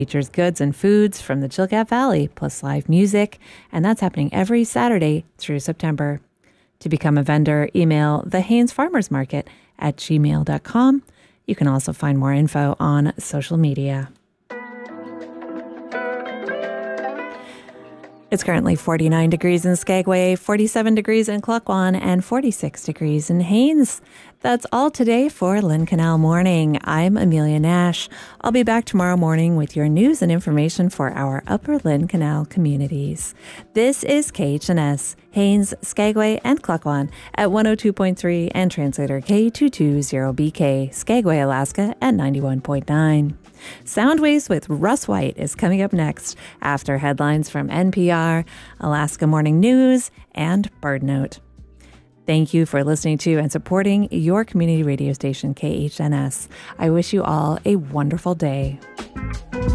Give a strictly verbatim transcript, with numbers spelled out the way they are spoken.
Features goods and foods from the Chilkat Valley, plus live music, and that's happening every Saturday through September. To become a vendor, email the Haines Farmers Market at gmail dot com. You can also find more info on social media. It's currently forty-nine degrees in Skagway, forty-seven degrees in Klukwan, and forty-six degrees in Haines. That's all today for Lynn Canal Morning. I'm Amelia Nash. I'll be back tomorrow morning with your news and information for our Upper Lynn Canal communities. This is K H N S, Haines, Skagway, and Klukwan at one oh two point three and translator K two twenty B K, Skagway, Alaska at ninety-one point nine. Soundwaves with Russ White is coming up next after headlines from N P R, Alaska Morning News, and BirdNote. Thank you for listening to and supporting your community radio station, K H N S. I wish you all a wonderful day.